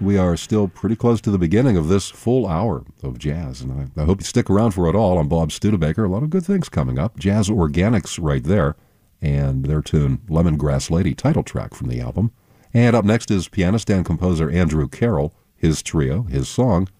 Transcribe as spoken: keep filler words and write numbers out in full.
we are still pretty close to the beginning of this full hour of jazz, and I, I hope you stick around for it all. I'm Bob Studebaker. A lot of good things coming up. Jazz Organics right there, and their tune, Lemongrass Lady, title track from the album. And up next is pianist and composer Andrew Carroll, his trio, his song,